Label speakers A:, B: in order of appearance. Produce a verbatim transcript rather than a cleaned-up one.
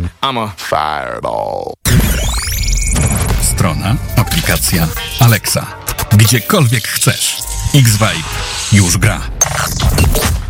A: I'm a fireball.
B: Strona, aplikacja, Alexa. Gdziekolwiek chcesz. X-Vibe już gra.